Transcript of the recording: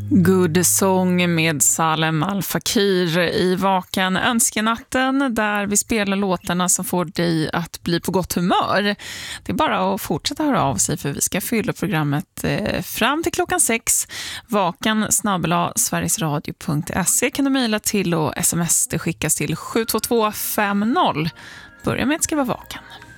Good Song med Salem Al Fakir i Vakan önskenatten, där vi spelar låtarna som får dig att bli på gott humör. Det är bara att fortsätta höra av sig, för vi ska fylla programmet fram till klockan 6. vakan@sverigesradio.se kan du mejla till, och sms det skickas till 72250. Börja med att skriva Vakan.